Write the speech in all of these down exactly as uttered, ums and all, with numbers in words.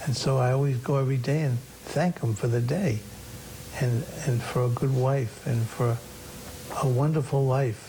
And so I always go every day and thank him for the day and, and for a good wife and for a wonderful life.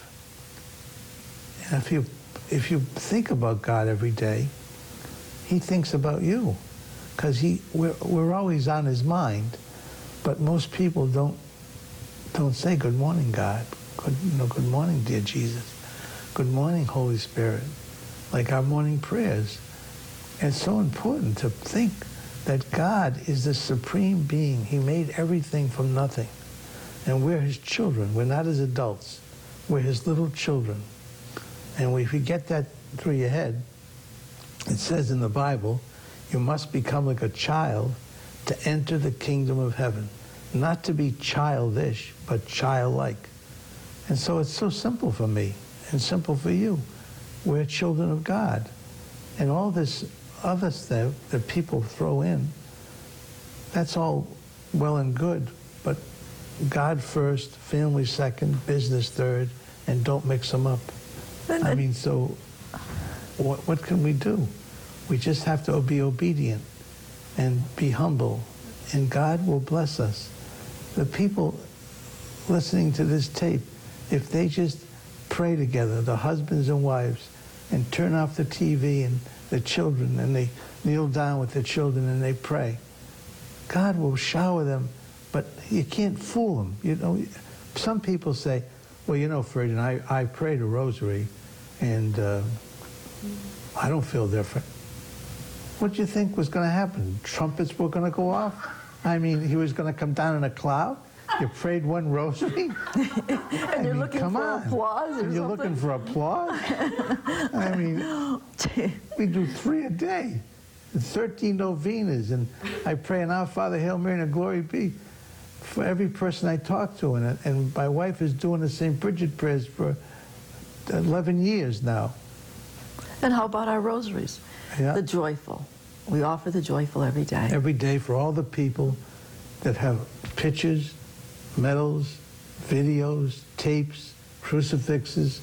And if you, if you think about God every day, he thinks about you, because he we're, we're always on his mind, but most people don't don't say good morning, God. Good, you know, good morning, dear Jesus. Good morning, Holy Spirit. Like our morning prayers. And it's so important to think that God is the supreme being. He made everything from nothing. And we're his children. We're not his adults. We're his little children. And if you get that through your head, it says in the Bible, you must become like a child to enter the kingdom of heaven. Not to be childish, but childlike. And so it's so simple for me and simple for you. We're children of God. And all this other stuff that people throw in, that's all well and good, but God first, family second, business third, and don't mix them up. I mean, so what, what can we do? We just have to be obedient and be humble, and God will bless us. The people listening to this tape, if they just pray together, the husbands and wives, and turn off the T V and the children, and they kneel down with the children and they pray, God will shower them, but you can't fool them. You know, some people say, well, you know, Ferdinand, I, I prayed a rosary, and uh, I don't feel different. What do you think was going to happen? Trumpets were going to go off? I mean, he was going to come down in a cloud? You prayed one rosary? and I you're mean, looking come for on. applause or You're something? looking for applause? I mean, we do three a day, thirteen novenas, and I pray an Our Father, Hail Mary, and a Glory Be for every person I talk to. And, and my wife is doing the Saint Bridget prayers for eleven years now. And how about our rosaries? Yeah. The joyful. We offer the joyful every day. Every day for all the people that have pictures, medals, videos, tapes, crucifixes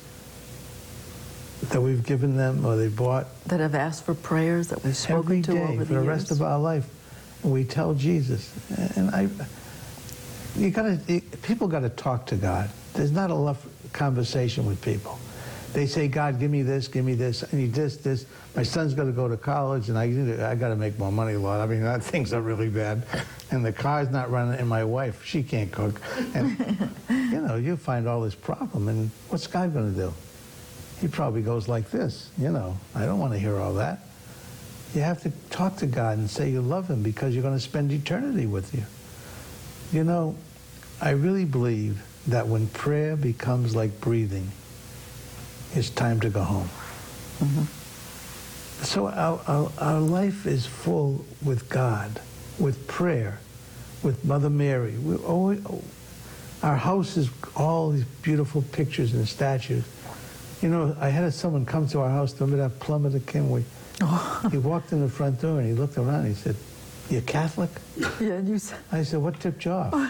that we've given them or they bought. That have asked for prayers that we've spoken Every to day over for the the years. rest of our life. And we tell Jesus. And I, you gotta, people got to talk to God. There's not enough conversation with people. They say, God, give me this, give me this, I need this, this. My son's got to go to college, and I, I got to make more money, Lord. I mean, that things are really bad. And the car's not running, and my wife, she can't cook. And, you know, you find all this problem, and what's God going to do? He probably goes like this, you know. I don't want to hear all that. You have to talk to God and say you love him because you're going to spend eternity with you. You know, I really believe that when prayer becomes like breathing, it's time to go home. Mm-hmm. So our, our, our life is full with God, with prayer, with Mother Mary. We always, our house is all these beautiful pictures and statues. You know, I had someone come to our house, remember that plumber that came? We, Oh. He walked in the front door and he looked around and he said, "You're Catholic?" Yeah, and you said, I said, "What tipped you off?"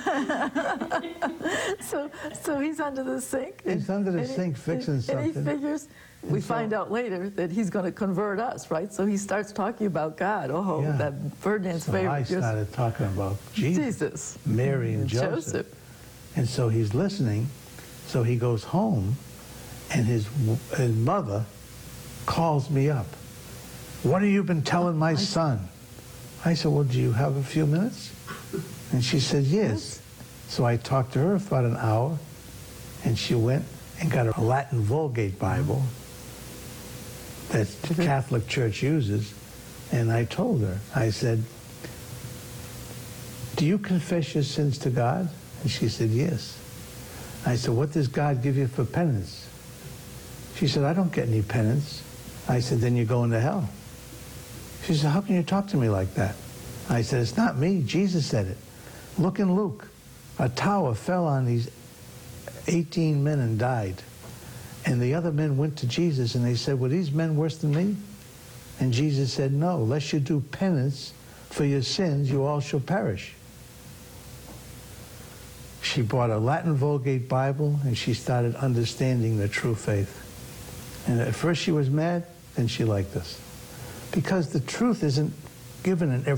so, so he's under the sink. He's under the and he- sink fixing and, something. And he figures, we And so- find out later that he's going to convert us, right? So he starts talking about God. Oh, Yeah. that Ferdinand's So favorite. I just started talking about Jesus, Jesus. Mary, and Joseph. Joseph. And so he's listening. So he goes home, and his his mother calls me up. "What have you been telling my son?" I said, "Well, do you have a few minutes?" And she said, "Yes." So I talked to her for about an hour, and she went and got a Latin Vulgate Bible that the Catholic Church uses. And I told her, I said, "Do you confess your sins to God?" And she said, "Yes." I said, "What does God give you for penance?" She said, "I don't get any penance." I said, "Then you're going to hell." She said, "How can you talk to me like that?" I said, "It's not me. Jesus said it. Look in Luke. A tower fell on these eighteen men and died. And the other men went to Jesus and they said, 'Were these men worse than me?' And Jesus said, 'No, lest you do penance for your sins, you all shall perish.'" She bought a Latin Vulgate Bible and she started understanding the true faith. And at first she was mad, then she liked us. Because the truth isn't given in every